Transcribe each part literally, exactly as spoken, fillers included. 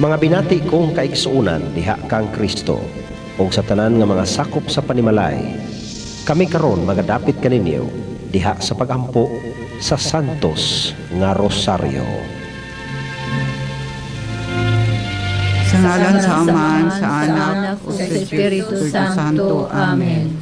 Mga binati kong kaigsuunan diha kang Kristo ug sa tanan nga mga sakop sa panimalay. Kami karon magadapit kaninyo diha sa pagampo sa Santos nga Rosaryo. Sa ngalan sa Ama, sa Anak, o sa Espiritu Santo. Amen.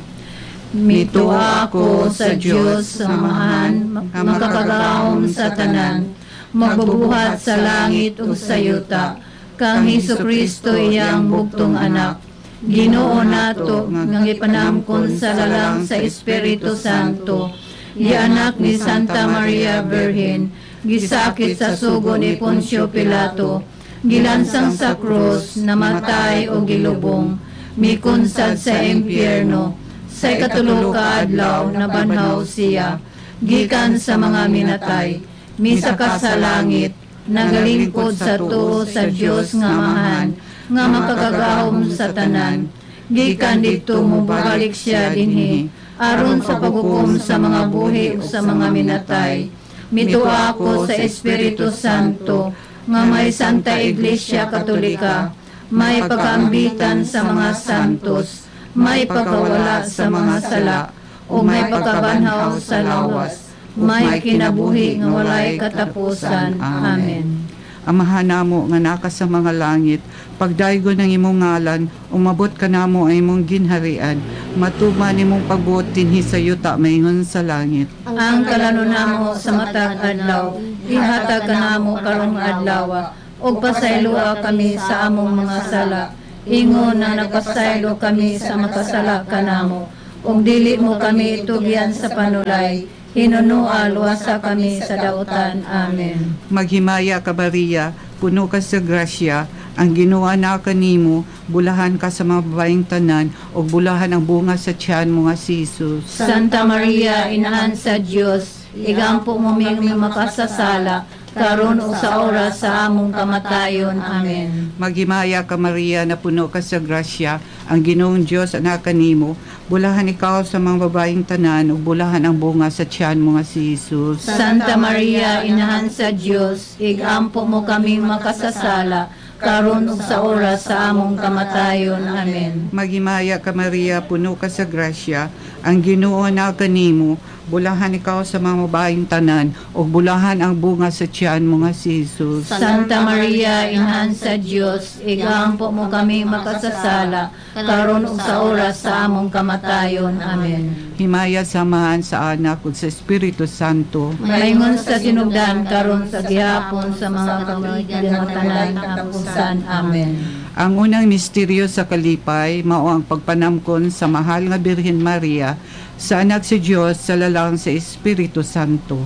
Mituwa ako sa Diyos samahan, makakagahom sa tanan, magbubuhat sa langit o sa yuta, kang Hesukristo iyang bugtong anak. Ginoo nato nga ipanamkon sa lalang sa Espiritu Santo, ianak ni Santa Maria Virgen, gisakit sa sugo ni Poncio Pilato, gilansang sa krus, namatay o gilubong, mikunsad sa impyerno, sa ikatulo ka adlaw nabanhaw siya, gikan sa mga minatay, misaka sa langit, nagalingkod sa tuo sa Dios nga Amahan, nga makagagahom sa tanan, gikan dito mubalik siya dinhi, aron sa paghukom sa mga buhi o sa mga minatay. Mituwa ako sa Espiritu Santo, nga may Santa Iglesia Katolika, may pagkaambitan sa mga santos, may pagkawala sa mga sala, o may pagkabanhaw sa lawas, may kinabuhi nga walay katapusan. Amen. Amahan namo nga naka sa mga langit, pagdaygo ng imong ngalan, umabot ka namo ay imong ginharian, matuman imong pagbuot dinhi sa yuta maingon sa langit. Ang kalano namo sa matag adlaw, ihatag ka namo karong adlaw, ug pasaylua kami sa among mga sala, ingon na nagpasaylo kami sa makasala kanamo, ug dili mo kami itugyan sa panulay, hinunua luwasa kami sa dautan. Amen. Maghimaya ka Maria, puno ka sa grasya, ang Ginoo na kanimo, bulahan ka sa mga babaeng tanan, ug bulahan ang bunga sa tiyan mo nga si Jesus. Santa Maria, inahan sa Dios, igampo mo mi makasasala, karon ug sa oras sa among kamatayon. Amen. Maghimaya ka Maria, na puno ka sa grasya, ang Ginoong Dios anak kanimo, bulahan ikaw sa mga babaeng tanan, ug bulahan ang bunga sa tiyan mo nga si Jesus. Santa Maria, inahan sa Dios, igampo mo kaming makasasala, karon ug sa oras sa among kamatayon. Amen. Maghimaya ka Maria, puno ka sa grasya, ang Ginoo na kanimo, bulahan ikaw sa mga babaeng tanan, ug bulahan ang bunga sa tiyan mo nga si Jesus. Santa Maria, inahan sa Dios, igampo mo kaming makasasala, karon ug sa oras sa among kamatayon. Amen. Himaya samahan sa Anak ug sa Espiritu Santo, maingon sa sinugdan karon sa gihapon sa mga kawigdan katapusan. Amen. Ang unang misteryo sa kalipay mao ang pagpanamkon sa mahal nga Birhen Maria sa anak si Dios sa lalang sa Espiritu Santo.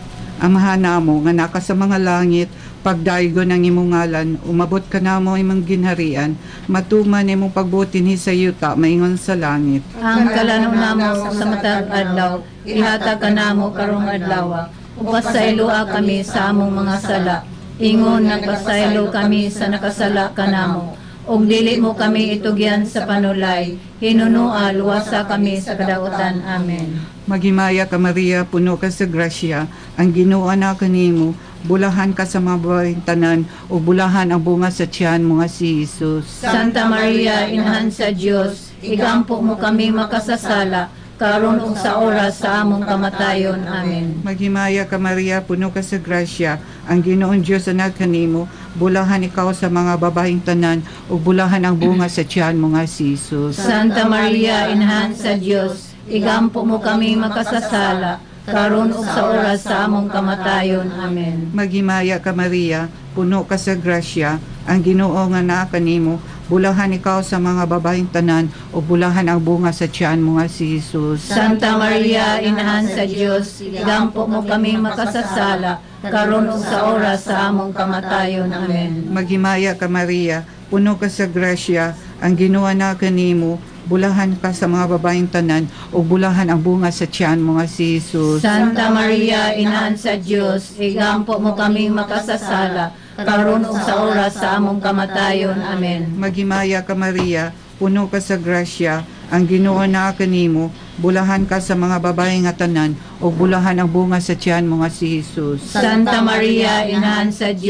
Amahan namo nga naka sa mga langit, pagdaygo ng imong ngalan, umabot ka namo imong ginharian, matuman imong pagbutin hi sa yuta maingon sa langit. Ang kalano namo sa matag adlaw, ihatag ka namo karong adlaw, ug pasaylua kami sa among mga sala, ingon nagpasaylo kami sa nakasala kanamo, ug dili mo kami itugyan sa panulay, hinunua luwasa kami sa kadautan. Amen. Maghimaya ka Maria, puno ka sa grasya, ang Ginoo na kanimo, bulahan ka sa mga babaeng tanan, ug bulahan ang bunga sa tiyan mo nga si Jesus. Santa Maria, inahan sa Dios, igampo mo kami makasasala, karon ug sa oras sa among kamatayon. Amen. Maghimaya ka Maria, puno ka sa grasya, ang Ginoong Dios anak kanimo, bulahan ikaw sa mga babaeng tanan, ug bulahan ang bunga sa tiyan mo nga si Jesus. Santa Maria, inahan sa Dios, igampo mo kami makasasala, karon ug sa oras sa among kamatayon. Amen. Maghimaya ka Maria, puno ka sa grasya, ang Ginoo nga naa kanimo, bulahan ikaw sa mga babaeng tanan, o bulahan ang bunga sa tiyan mo nga si Jesus. Santa Maria, inahan sa Dios, igampo mo kami makasasala, karon ug sa oras sa among kamatayon. Amen. Maghimaya ka Maria, puno ka sa grasya, ang Ginoo na kanimo, bulahan ka sa mga babaeng tanan, o bulahan ang bunga sa tiyan mo nga si Jesus. Santa Maria, inahan sa Dios, igampo mo kaming makasasala, karon ug sa oras sa among kamatayon. Amen. Maghimaya ka Maria, puno ka sa grasya, ang Ginoo na kanimo, bulahan ka sa mga babaeng nga tanan, o bulahan ang bunga sa tiyan mo nga si Jesus. Santa Maria, inahan sa Dios,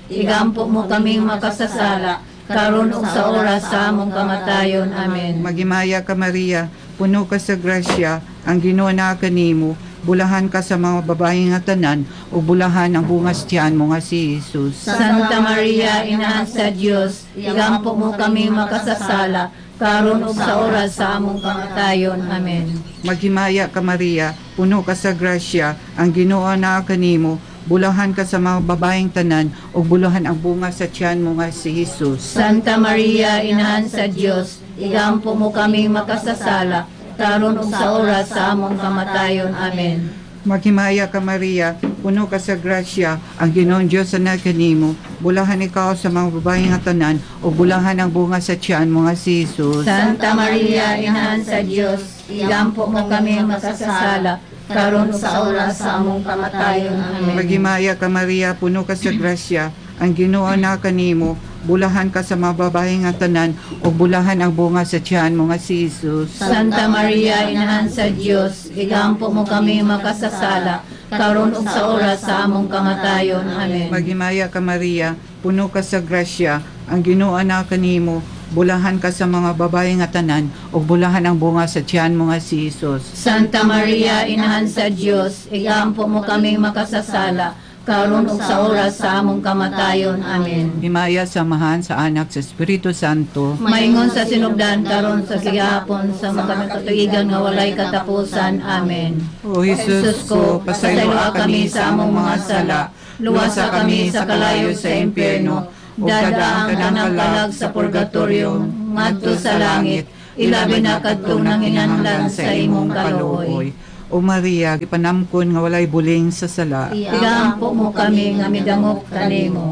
igampo mo kaming makasasala, karon ug sa oras sa among kamatayon. Amen. Magimaya ka Maria, puno ka sa grasya, ang Ginoo naa kanimo, bulahan ka sa mga babae nga tanan, ug bulahan ang bungas tiyan mo nga si Jesus. Santa Maria, Ina sa Dios, igampo mo kaming makasasala, karon ug sa oras sa among kamatayon. Amen. Maghimaya ka Maria, puno ka sa grasya, ang Ginoo naa kanimo, bulahan ka sa mga babaeng tanan, ug bulahan ang bunga sa tiyan mo nga si Jesus. Santa Maria, Ina sa Dios, igampo mo kaming makasasala, karon ug sa oras sa among kamatayon. Amen. Maghimaya ka Maria, puno ka sa grasya, ang Ginoong Diyos na kanimo, bulahan ikaw sa mga babaeng nga tanan, o bulahan ang bunga sa tiyan mo nga si Jesus. Santa Maria, Ina sa Dios, igampo mo kaming makasasala, karon ug sa oras sa among kamatayon. Amen. Maghimaya ka Maria, puno ka sa grasya, ang Ginoo na kanimo, bulahan ka sa mga babaeng nga tanan, o bulahan ang bunga sa tiyan mo nga si Jesus. Santa Maria, Ina sa Dios, igampo mo kami makasasala, karon ug sa oras sa among kamatayon. Amen. Maghimaya ka Maria, puno ka sa grasya, ang Ginoo na kanimo, bulahan ka sa mga babaeng nga tanan, o bulahan ang bunga sa tiyan mo nga si Jesus. Santa Maria, Ina sa Dios, igampo mo kami makasasala, karon ug sa oras sa among kamatayon. Amen. Himaya samahan sa Anak sa Espiritu Santo, maingon sa sinugdan karon sa sigahapon sa mga katuigan nga walay katapusan. Amen. O Jesus ko, pasayloa kami sa among mga sala, luwasa kami sa kalayo sa impyerno, dadaan ka ng kalag sa purgatorio, ngadto sa langit, ilabi na kadtong nanginahanglan sa imong kaluoy. O Maria, gipanamkon nga walay buling sa sala, igampo mo kami nga midangop kanimo.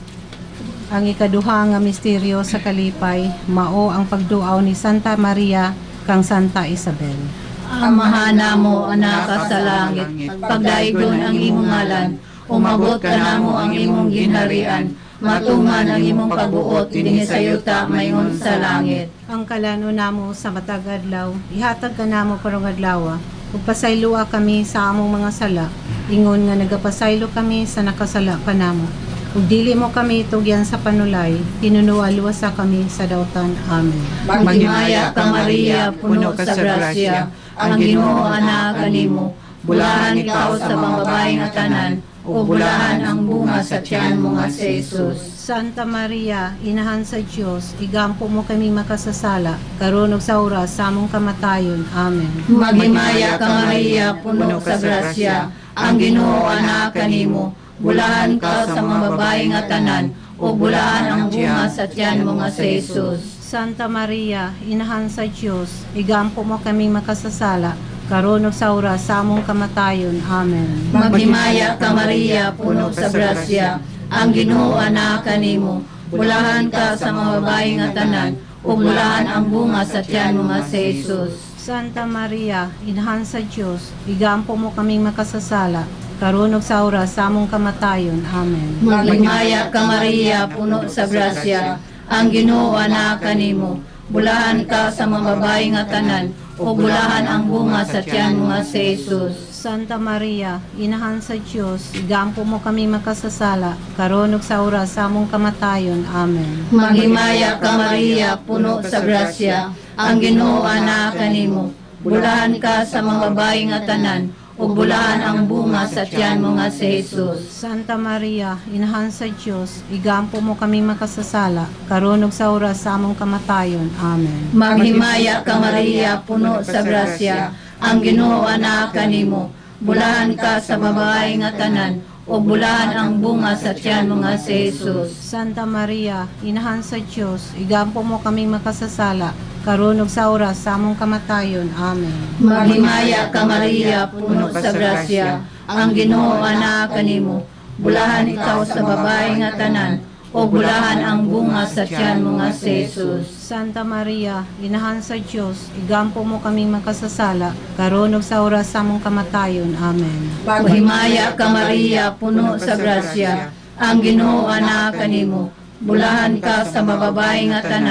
Ang ikaduha nga misteryo sa kalipay, mao ang pagduaw ni Santa Maria kang Santa Isabel. Amahan namo anak ka sa langit, pagdaigon ang imong ngalan, umabot ka namo ang imong ginharian, matuman ang imong pagbuot dinhi sa yuta mayon sa langit. Ang kalano namo sa matag adlaw, ihatag ka namo karong adlaw, ug pasayloa kami sa among mga sala, ingon nga nagapasaylo kami sa nakasala kanamo. Ug dili mo kami tugyan sa panulay, tinunuwa luwasa kami sa dautan. Amen. Maghimaya ka Maria, puno ka sa grasya, ang Ginoo ana kanimo, bulahan ikaw sa mga babae nga tanan, ug bulahan ang bunga sa tiyan mo nga si Jesus. Santa Maria, Inahan sa Dios, igampo mo kami makasasala, karon ug sa oras sa among kamatayon. Amen. Maghimaya ka Maria, puno ka sa grasya, ang Ginoo ana kanimo, bulahan ka sa mga babae nga tanan, ug bulahan ang bunga sa tiyan mo nga si Jesus. Santa Maria, Inahan sa Dios, igampo mo kami makasasala, karon ug sa oras sa among kamatayon. Amen. Maghimaya ka Maria, puno sa grasya, ang Ginoo ana kanimo, bulahan ka sa mga babae nga tanan, ug bulahan ang bunga sa tiyan mo nga si Jesus. Santa Maria, Inahan sa Dios, igampo mo kaming makasasala, karon ug sa oras sa among kamatayon. Amen. Maghimaya ka Maria, puno sa grasya, ang Ginoo ana kanimo, bulahan ka sa mga babae nga tanan, ug bulahan ang bunga sa tiyan mo nga si Jesus. Santa Maria, Inahan sa Dios, igampo mo kami makasasala, karon ug sa oras sa among kamatayon. Amen. Maghimaya ka Maria, puno sa grasya, ang Ginoo ana kanimo, bulahan ka sa mga babae nga tanan, ug bulahan ang bunga sa tiyan mo nga si Jesus. Santa Maria, Inahan sa Dios, igampo mo kami makasasala, karon ug sa oras sa among kamatayon. Amen. Maghimaya ka Maria, puno sa grasya, ang Ginoo ana kanimo, bulahan ka sa babae nga tanan, ug bulahan ang bunga sa tiyan mo nga si Jesus. Santa Maria, Inahan sa Dios, igampo mo kami makasasala, karon ug sa oras sa among kamatayon. Amen. Maghimaya ka Maria, puno sa grasya, ang Ginoo ana kanimo, bulahan ikaw sa babae nga tanan, ug bulahan ang bunga sa tiyan mo nga si Jesus. Santa Maria, Inahan sa Dios, igampo mo kami makasasala, karon ug sa oras sa among kamatayon. Amen. Maghimaya ka Maria, puno sa grasya, ang Ginoo ana kanimo, bulahan ka sa mga babae nga tanan,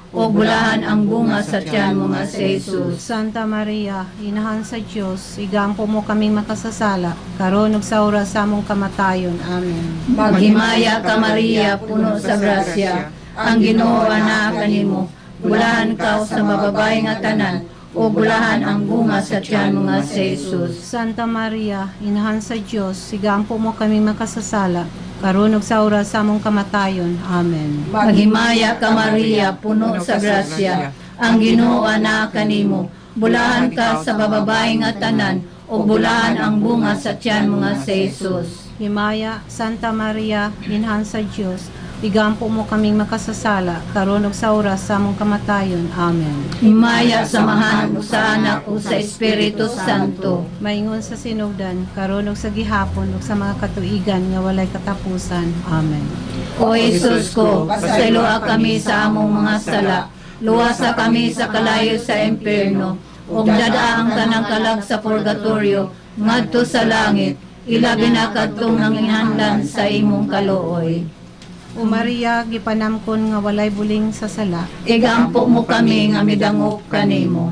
o bulahan ang bunga sa tiyan mo nga si Jesus. Santa Maria, Inahan sa Dios, igampo mo kaming makasasala, karon ug sa oras sa among kamatayon. Amen. Maghimaya ka Maria, puno sa grasya, ang Ginoo anaa kanimo. Bulahan ka sa mababay nga tanan, o bulahan ang bunga sa tiyan mo nga si Jesus. Santa Maria, Inahan sa Dios, igampo mo kaming makasasala, karon ug sa oras sa among kamatayon. Amen. Maghimaya ka Maria, puno sa grasya, ang Ginoo anaa kanimo. Bulahan ka sa mababay nga tanan, o bulahan ang bunga sa tiyan mo nga si Jesus. Himaya, Santa Maria, Inahan sa Dios, igampo mo kaming makasasala, karon ug sa oras sa among kamatayon. Amen. Himaya samahan mo sa anak o sa Espiritu Santo. Maingon sa sinugdan, karon ug sa gihapon ug sa mga katuigan nga walay katapusan. Amen. O Jesus ko, pasaylua kami sa among mga sala, luwasa kami sa kalayo sa impyerno, ug dadaang tanang kalag sa purgatorio, ngadto sa langit, ilabi na kadtong nanginhandan sa imong kaluoy. O Maria, gipanamkon nga walay buling sa sala, Igampo mo kami nga midangop kanimo.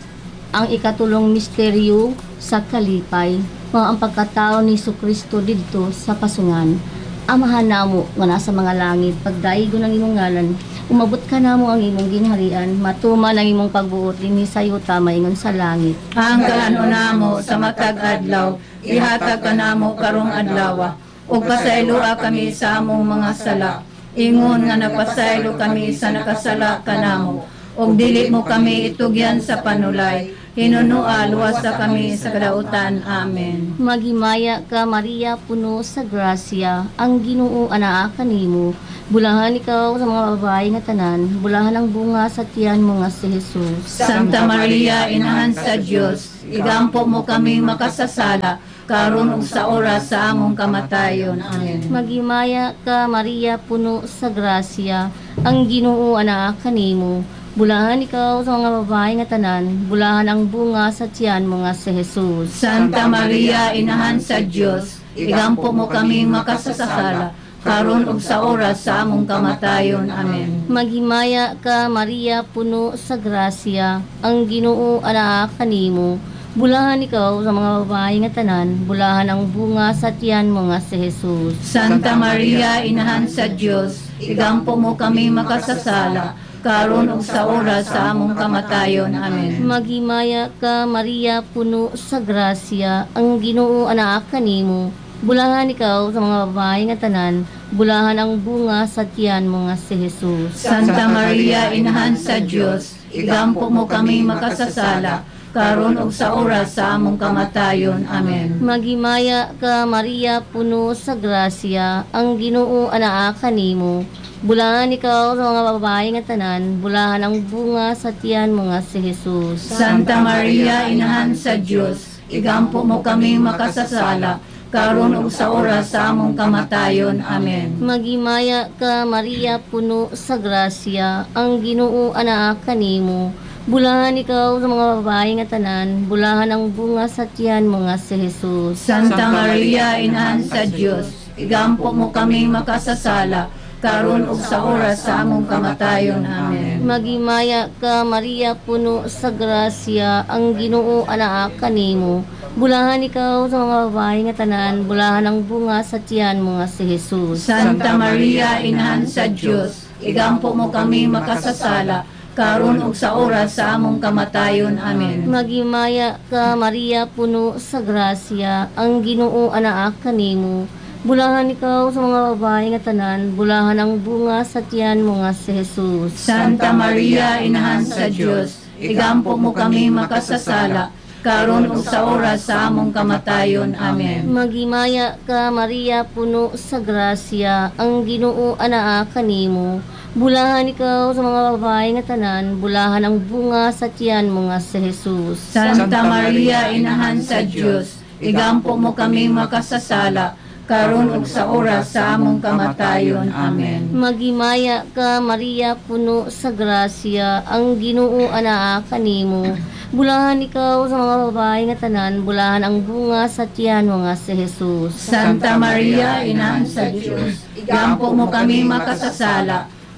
Ang ikatulong misteryo sa kalipay, mao ang pagkatao ni Jesucristo didto sa pasungan. Amahan namo nga nasa mga langit, pagdaigo ng imong ngalan, umabot ka namo ang imong ginharian, matuman ang imong pagbuot dinhi sa yuta maingon sa langit. Ang kaano namo sa matag adlaw, ihatag ka namo karong adlaw. Ug pasaylua kami sa among mga sala, ingon nga napasaylo kami sa nakasala kanamo. Ug dili mo kami itugyan sa panulay, hinunua luwasa kami sa kadautan. Amen. Maghimaya ka Maria, puno sa grasya, ang Ginoo anaa kanimo. Bulahan ikaw sa mga babae nga tanan, bulahan ang bunga sa tiyan mo nga si Jesus. Santa Maria, Inahan sa Dios, igampo mo kami makasasala, karon ug sa oras sa among kamatayon. Amen. Maghimaya ka Maria, puno sa grasya, ang Ginoo anaa kanimo. Bulahan ikaw sa mga babae nga tanan, bulahan ang bunga sa tiyan mo nga si Jesus. Santa Maria, Inahan sa Dios, igampo mo kami makasasala, karon ug sa oras sa among kamatayon. Amen. Maghimaya ka Maria, puno sa grasya, ang Ginoo anaa kanimo. Bulahan ikaw sa mga babae nga tanan, bulahan ang bunga sa tiyan mo nga si Jesus. Santa Maria, Inahan sa Dios, igampo mo kami makasasala, karon ug sa oras sa among kamatayon. Amen. Maghimaya ka Maria, puno sa grasya, ang Ginoo anaa kanimo. Bulahan ikaw sa mga babae nga tanan, bulahan ang bunga sa tiyan mo nga si Jesus. Santa Maria, Inahan sa Dios, igampo mo kami makasasala, karon ug sa oras sa among kamatayon. Amen. Maghimaya ka Maria, puno sa grasya, ang Ginoo anaa kanimo. Bulahan ikaw sa mga babae nga tanan, bulahan ang bunga sa tiyan mo nga si Jesus. Santa Maria, Inahan sa Dios, igampo mo kami makasasala, karon ug sa oras sa among kamatayon. Amen. Maghimaya ka Maria, puno sa grasya, ang Ginoo anaa kanimo. Bulahan ikaw sa mga babae nga tanan, bulahan ang bunga sa tiyan mo nga si Jesus. Santa Maria, Inahan sa Dios, igampo mo kami makasasala, karon ug sa oras sa among kamatayon. Amen. Maghimaya ka Maria, puno sa grasya, ang Ginoo anaa kanimo. Bulahan ikaw sa mga babae nga tanan, bulahan ang bunga sa tiyan mo nga si Jesus. Santa Maria, Inahan sa Dios, igampo mo kami makasasala, karon ug sa oras sa among kamatayon. Amen. Maghimaya ka Maria, puno sa grasya, ang Ginoo anaa kanimo. Bulahan ikaw sa mga babae nga tanan, bulahan ang bunga sa tiyan mo nga si Jesus. Santa Maria, Inahan sa Dios, igampo mo kami makasasala, karon ug sa oras sa among kamatayon. Amen. Maghimaya ka Maria, puno sa grasya, ang Ginoo anaa kanimo. Bulahan ikaw sa mga babae nga tanan, bulahan ang bunga sa tiyan mo nga si Jesus. Santa Maria, Inahan sa Dios, igampo mo kami makasasala, karon ug sa oras sa among kamatayon. Amen. Maghimaya ka Maria, puno sa grasya, ang Ginoo anaa kanimo. Bulahan ikaw sa mga babae nga tanan, bulahan ang bunga sa tiyan mo nga si Jesus. Santa Maria, Inahan sa Dios, igampo mo kami makasasala,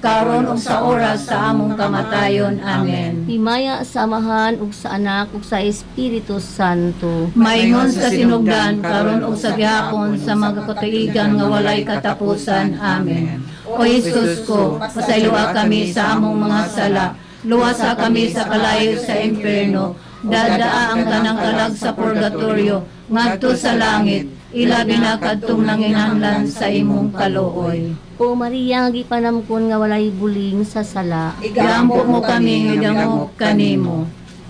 karon ug sa oras sa among kamatayon. Amen. Himaya sa Amahan ug sa Anak ug sa Espiritu Santo. Maingon sa sinugdan karon ug sa gihapon sa mga katuigan nga walay katapusan. Amen. O Jesus ko, pasayloa kami sa among mga sala, luwasa kami sa kalayo sa impierno, dadaa ang tanang kalag sa purgatorio, ngadto sa langit, ilabi na kadtong nanginahanglan sa imong kaluoy. O Maria, nga gipanamkon nga walay buling sa sala. Igampo mo kami ngidangop kanimo.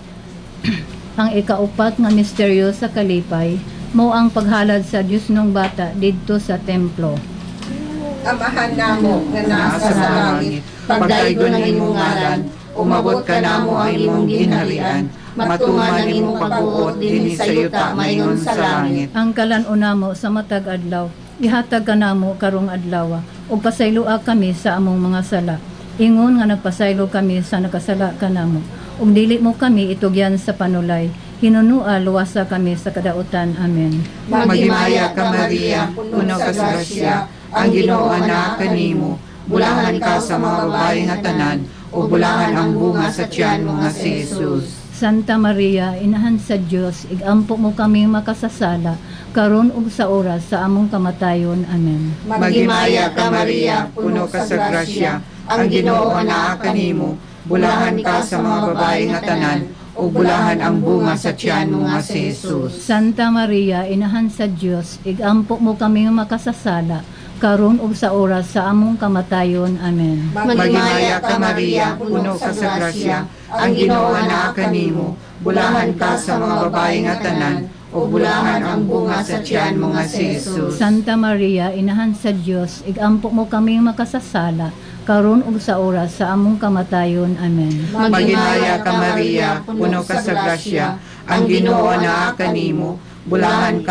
Ang ikaupat nga misteryo sa kalipay, mao ang paghalad sa Dios nung bata didto sa templo. Amahan namo nga nasa sa langit, pagdaygon ng imong ngalan, umabot ka namo ang imong ginharian, matuman ang imong pagbuot dinhi sa yuta maingon sa langit. Ang kalan-una mo sa matag adlaw, ihatag ka namo karong adlaw, ug pasayloa kami sa among mga sala. Ingon nga nagpasaylo kami sa nakasala ka namo, ug dili mo kami itugyan sa panulay. Hinunua luwasa kami sa kadautan. Amen. Magimaya ka Maria, puno ka sa grasya, ang Ginoo na kanimo, bulahan ka sa mga babae nga tanan, o bulahan ang bunga sa tiyan mo nga si Jesus. Santa Maria, inahan sa Dios, igampo mo kami makasasala, karon ug sa oras sa among kamatayon. Amen. Magimaya ka Maria, puno ka sa grasya, ang Ginoo na kanimo, bulahan ka sa mga babae nga tanan, o bulahan ang bunga sa tiyan mo nga si Jesus. Santa Maria, inahan sa Dios, igampo mo kami makasasala, karon ug sa oras sa among kamatayon. Amen. Magimaya ka Maria, puno ka sa grasya, ang Ginoo na kanimo, bulahan ka sa mga babae nga tanan, o bulahan ang bunga sa tiyan mo nga si Jesus. Santa Maria, inahan sa Dios, igampo mo kami makasasala, karon ug sa oras sa among kamatayon. Amen. Magimaya ka Maria, puno ka sa grasya, ang Ginoo na kanimo, bulahan ka